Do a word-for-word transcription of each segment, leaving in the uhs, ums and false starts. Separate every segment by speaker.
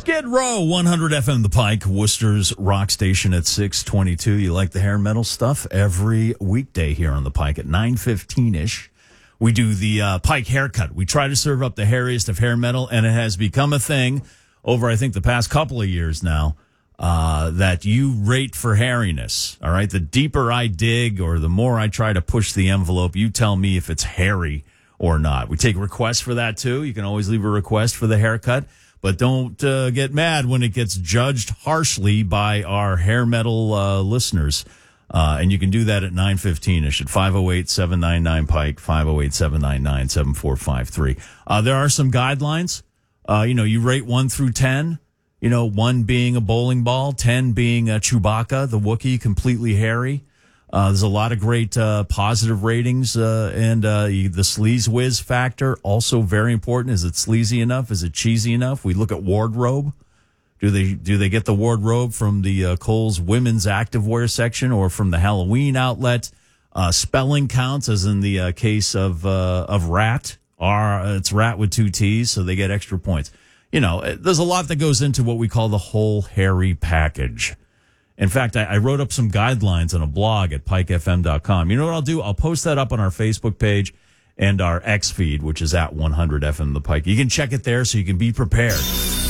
Speaker 1: Skid Row, one hundred F M The Pike, Worcester's rock station at six twenty-two. You like the hair metal stuff? Every weekday here on The Pike at nine fifteen-ish. We do the uh, Pike haircut. We try to serve up the hairiest of hair metal, and it has become a thing over, I think, the past couple of years now, uh, that you rate for hairiness. All right? The deeper I dig or the more I try to push the envelope, you tell me if it's hairy or not. We take requests for that, too. You can always leave a request for the haircut, but don't uh, get mad when it gets judged harshly by our hair metal uh, listeners. Uh, and you can do that at nine fifteen-ish at five oh eight, seven nine nine, Pike, five oh eight, seven nine nine, seven four five three. Uh, there are some guidelines. Uh, you know, you rate one through ten, you know, one being a bowling ball, ten being a Chewbacca, the Wookiee, completely hairy. Uh, there's a lot of great uh, positive ratings, uh, and uh, the sleaze whiz factor, also very important. Is it sleazy enough? Is it cheesy enough? We look at wardrobe. Do they do they get the wardrobe from the uh, Kohl's women's activewear section or from the Halloween outlet? Uh, spelling counts, as in the uh, case of uh, of rat. R, it's rat with two T's, so they get extra points. You know, there's a lot that goes into what we call the whole hairy package. In fact, I, I wrote up some guidelines on a blog at pike f m dot com. You know what I'll do? I'll post that up on our Facebook page and our X feed, which is at one hundred F M The Pike. You can check it there so you can be prepared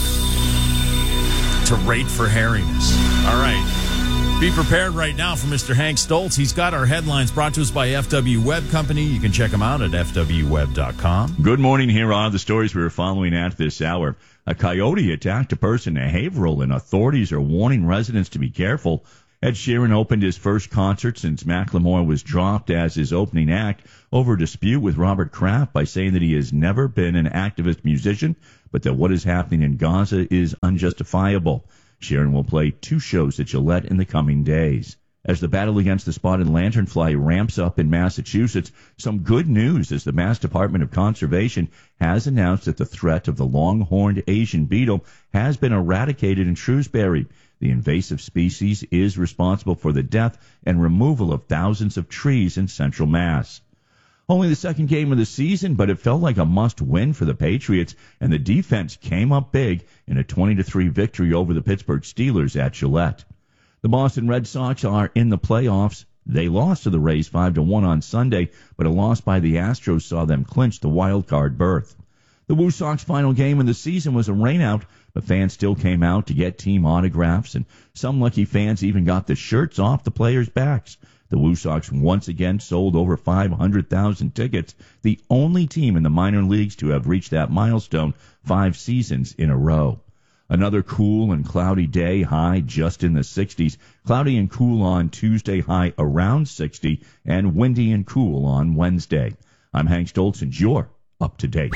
Speaker 1: to rate for hairiness. All right. Be prepared right now for Mister Hank Stoltz. He's got our headlines brought to us by F W Web Company. You can check them out at f w web dot com.
Speaker 2: Good morning. Here are the stories we were following at this hour. A coyote attacked a person in Haverhill, and authorities are warning residents to be careful. Ed Sheeran opened his first concert since Macklemore was dropped as his opening act over a dispute with Robert Kraft by saying that he has never been an activist musician, but that what is happening in Gaza is unjustifiable. Sheeran will play two shows at Gillette in the coming days. As the battle against the spotted lanternfly ramps up in Massachusetts, some good news as the Mass Department of Conservation has announced that the threat of the long-horned Asian beetle has been eradicated in Shrewsbury. The invasive species is responsible for the death and removal of thousands of trees in central Mass. Only the second game of the season, but it felt like a must-win for the Patriots, and the defense came up big in a twenty to three victory over the Pittsburgh Steelers at Gillette. The Boston Red Sox are in the playoffs. They lost to the Rays five to one on Sunday, but a loss by the Astros saw them clinch the wild card berth. The Woo Sox final game of the season was a rainout, but fans still came out to get team autographs, and some lucky fans even got the shirts off the players' backs. The Woo Sox once again sold over five hundred thousand tickets, the only team in the minor leagues to have reached that milestone five seasons in a row. Another cool and cloudy day, high just in the sixties. Cloudy and cool on Tuesday, high around sixty, and windy and cool on Wednesday. I'm Hank Stoltz, and you're up to date.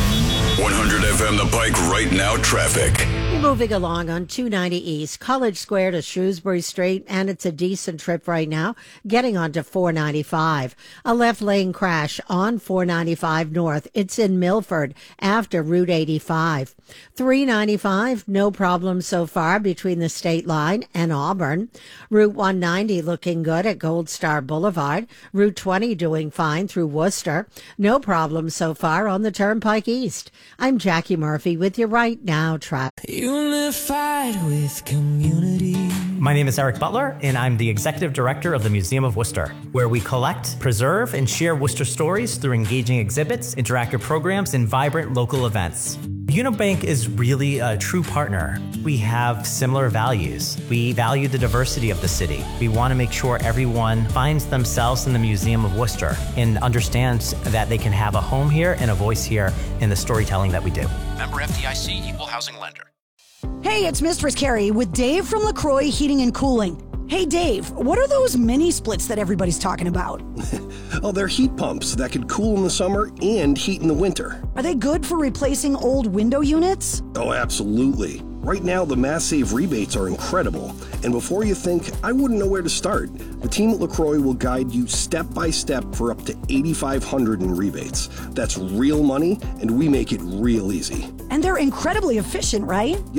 Speaker 3: one hundred F M The Pike right now traffic.
Speaker 4: Moving along on two ninety East, College Square to Shrewsbury Street, and it's a decent trip right now, getting onto four ninety-five. A left lane crash on four ninety-five North. It's in Milford after Route eighty-five. three ninety-five, no problem so far between the state line and Auburn. Route one ninety looking good at Gold Star Boulevard. Route twenty doing fine through Worcester. No problem so far on the Turnpike East. I'm Jackie Murphy with you right now, traffic.
Speaker 5: Unified with community.
Speaker 6: My name is Eric Butler, and I'm the Executive Director of the Museum of Worcester, where we collect, preserve, and share Worcester stories through engaging exhibits, interactive programs, and vibrant local events. Unibank is really a true partner. We have similar values. We value the diversity of the city. We want to make sure everyone finds themselves in the Museum of Worcester and understands that they can have a home here and a voice here in the storytelling that we do.
Speaker 7: Member F D I C, Equal Housing Lender.
Speaker 8: Hey, it's Mistress Carrie with Dave from LaCroix Heating and Cooling. Hey, Dave, what are those mini splits that everybody's talking about?
Speaker 9: Oh, they're heat pumps that could cool in the summer and heat in the winter.
Speaker 8: Are they good for replacing old window units?
Speaker 9: Oh, absolutely. Right now, the Mass Save rebates are incredible. And before you think, I wouldn't know where to start, the team at LaCroix will guide you step by step for up to eighty-five hundred dollars in rebates. That's real money, and we make it real easy.
Speaker 8: And they're incredibly efficient, right?
Speaker 9: Yep.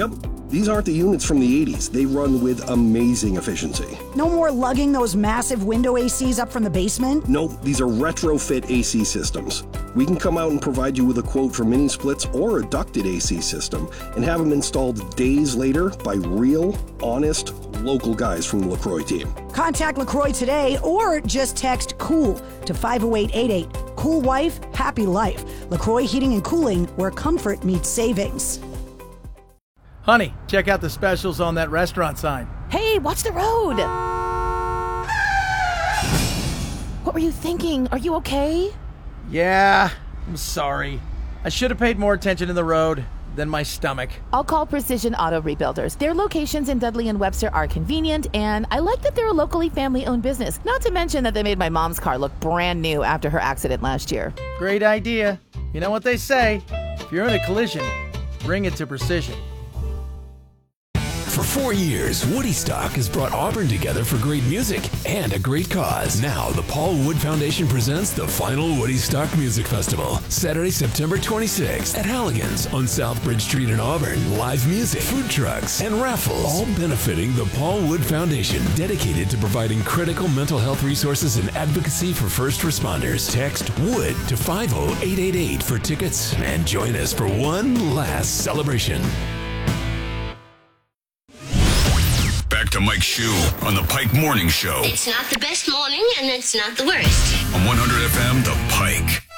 Speaker 9: These aren't the units from the eighties. They run with amazing efficiency.
Speaker 8: No more lugging those massive window A Cs up from the basement?
Speaker 9: Nope, these are retrofit A C systems. We can come out and provide you with a quote for mini splits or a ducted A C system and have them installed days later by real, honest, local guys from the LaCroix team.
Speaker 8: Contact LaCroix today or just text COOL to five oh eight eight eight. Cool wife, happy life. LaCroix Heating and Cooling, where comfort meets savings.
Speaker 10: Honey, check out the specials on that restaurant sign.
Speaker 11: Hey, watch the road! What were you thinking? Are you okay?
Speaker 10: Yeah, I'm sorry. I should have paid more attention to the road than my stomach.
Speaker 11: I'll call Precision Auto Rebuilders. Their locations in Dudley and Webster are convenient, and I like that they're a locally family-owned business. Not to mention that they made my mom's car look brand new after her accident last year.
Speaker 10: Great idea. You know what they say, if you're in a collision, bring it to Precision.
Speaker 12: For four years, Woody Stock has brought Auburn together for great music and a great cause. Now, the Paul Wood Foundation presents the final Woody Stock Music Festival, Saturday, September twenty-sixth at Halligan's on South Bridge Street in Auburn. Live music, food trucks, and raffles, all benefiting the Paul Wood Foundation, dedicated to providing critical mental health resources and advocacy for first responders. Text WOOD to five oh eight eight eight for tickets and join us for one last celebration.
Speaker 3: Back to Mike Shue on the Pike Morning Show.
Speaker 13: It's not the best morning, and it's not the worst.
Speaker 3: On one hundred F M, The Pike.